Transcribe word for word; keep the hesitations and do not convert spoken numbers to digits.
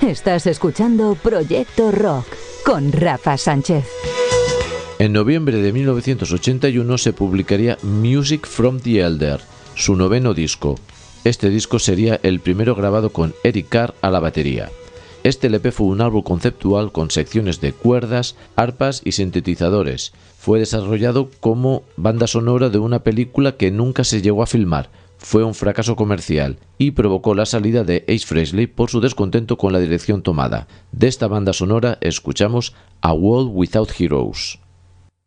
Estás escuchando Proyecto Rock con Rafa Sánchez. En noviembre de mil novecientos ochenta y uno se publicaría Music from the Elder, su noveno disco. Este disco sería el primero grabado con Eric Carr a la batería. Este L P fue un álbum conceptual con secciones de cuerdas, arpas y sintetizadores. Fue desarrollado como banda sonora de una película que nunca se llegó a filmar. Fue un fracaso comercial y provocó la salida de Ace Frehley por su descontento con la dirección tomada. De esta banda sonora escuchamos A World Without Heroes.